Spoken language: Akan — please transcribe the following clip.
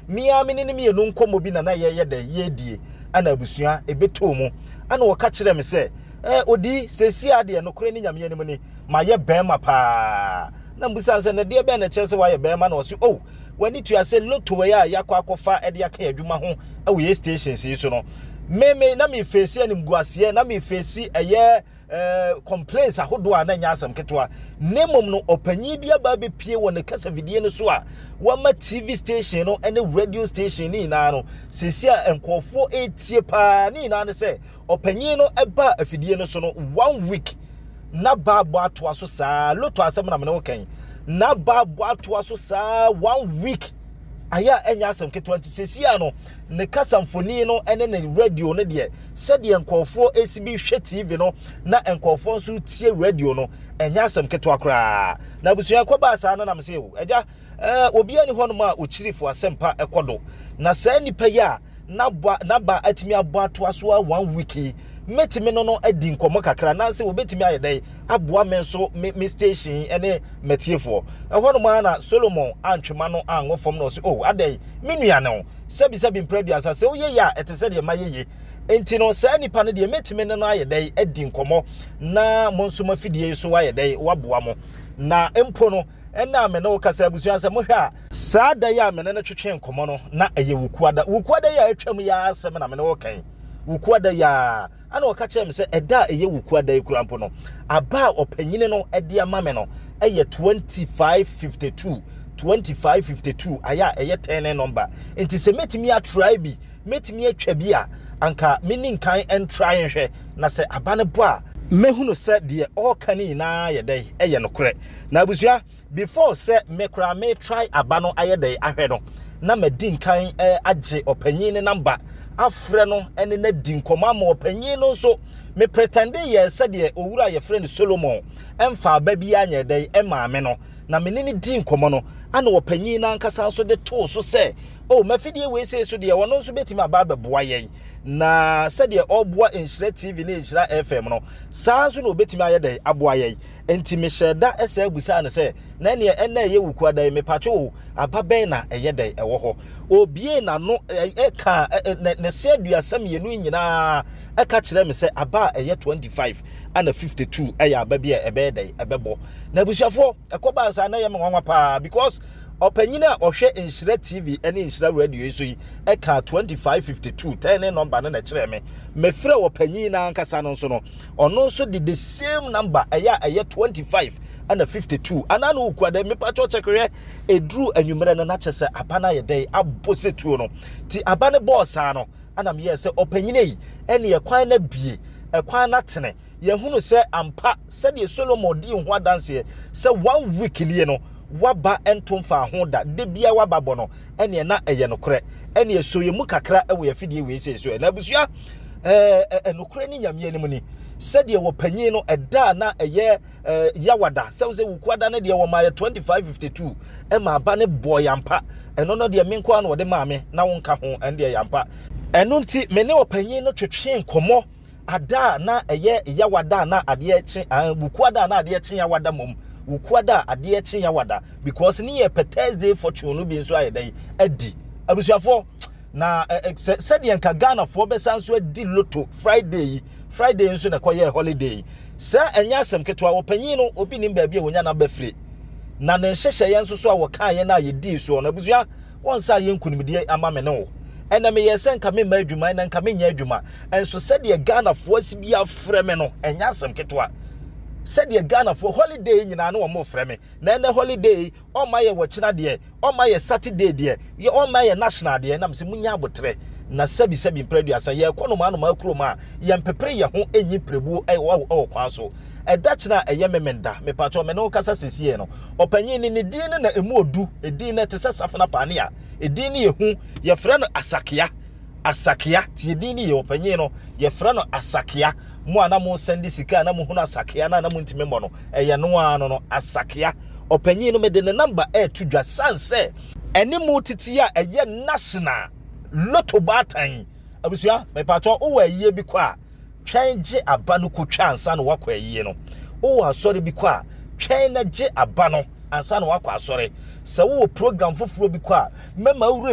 mia me ne me no nkomo bi na ye de ye die ana abusua ebeto mu ana wo ka kire me se odi sesi ade no kore ni nyame anim ni ma ye bema pa na mbusa se na de be na chese wa ye bema na wo se oh wani to ase loto we ya yakwa akofa ede aka adwuma ho we stations yi so no me na me face anim guase na me face eye complaints ahodo a na nya asem ketwa nemom no opanyi bia ba be pie wo ne kasa vidie no so a wa ma TV station no ene radio station ni na no sesi a enkofo etie pa ni na ne se opanyi no eba afidie no so no 1 week na babo ato aso saa loto asem na me no kan na babo ato aso saa 1 week aya enya asem ketwa sesi a no ne kasa mfoni no ene ne radio no de said enkofo esibi hwe TV no na enkofo nso tie radio no enya asem ketwa kra na busua kwa ba saa na mse eja obi ani hono ma ochirifo asempa ekodo na saa nipa ya na ba atimi abo ato aso 1 week metimi no adi nkomo kakra na se obetimi ayedai aboa menso me station ene metiefo hono ma na Solomon antwema no angofom no se oh adai menua no sebi impredias ase oye ya etese de mayeye enti no saa nipa no de metimi no ayedai adi nkomo na monso mafidie so ayedai waboa mo na empo no ena me no kasa abusua se mo hwa saa da ya me ne twetwe nkomo no na eye wukuada ya atwam ya asem na me no kan wukuada ya ana waka chem se eda eye wukuada ekurampo no aba opanyine no ede amame no eye 2552 aya eye 10 number enti se metimi a try bi metimi atwa bi a anka menin kan en try nhwe na se aba ne bo a mehunu se de all kani na yedai eye no kore na abusua before se me kra me try aba no ayedai ahwe no na medin kan age opanyine number afre no ene na di nkoma ma opanyin no so me pretende ye se de owura ye friend Solomon emfa ba bi anya dai emaame no na me ni di nkoma no ana opanyin na nkasa so de to so se oh mafidie we se so de wono so betimi aba beboa ye na se de oboa Enhyira TV na Enhyira FM no saa so na obetimi aye dai aboa ye enti me sheda esa abusa ne se na ne ena ye wuku adai me pacho aba ben na eye dai ewo ho obie na no eka ne se aduasam ye no nyina eka kire me se aba eye 25 ana 52 eye aba bia ebe dai ebebo na abusuafo ekoba sa na ye me nwanwa pa because opanyina ohwe Enhyira TV ene Enhyira radio so yi eka 2552 10 number na kire me mefre opanyina nkasa no so no ono so the same number aya 25 and 52 ana no kwada me pacho chekere edru anwumere na chese apana ye dai abosetuo no ti abane boss ano ana me yese opanyina yi ene ye kwan na bie ekwan na tene ye hunu se ampa se de Solomon di ho adanse se 1 week nie no waba entomfa hoda de bia waba bono ene na eye no kore ene so ye mu kakra ewo ye fidie we se so na busua no kore ni nyame anim ni said wo panyin no eda na eye yawada se wukwada na de wo ma 2552 e ma ba ne boy yampa eno no de menko an wo de maame na wonka ho ende yampa eno nti me ne wo panyin no twetwe nkomo ada na eye yawada na ade echi wukwada na ade echi yawada mom wukwada ade echi yawada because ni ye Thursday fortune no bi nso ayedai adi abusuafo na said yanka Ghana for besanso adi loto Friday nso na koye holiday sa enya asem ketwa wopanyin no obi nim ba bia wonya na bafre na ne hyehye yenso so a wokan ye na ye di so na busua wonsa ye nkunimdie amame no ena me yesen ka me ma adwuma na nka me nya adwuma enso said ye Ghana for asibia freme no enya asem ketwa said ye Ghana for holiday nyina no wo freme na ene holiday o ma ye wochina de o ma ye Saturday de ye o ma ye national de na mse munya abotre na sabi preduasa ye kono ma no ma kuro ma ye mpepere ye ho enyi prebu o kwan so edachna eye memenda me pacho me no kasa sesie no opanyin ni din na emu odu edin na tese safna pania edin ye hu ye frɛ no asakia ti edin ye opanyin no ye frɛ no asakia mo ana mo send sika na mo hu na asakia na mo ntime mo no eye no ano no asakia opanyin no me de ne number to dwa sanse ene mo titia eye national loto batan abusua me pacho o wa yie bi kwa twenje abano ko twa ansa no wakwa yie no o wa sori bi kwa twen na je abano ansa no wakwa sori se wo program foforo bi kwa mema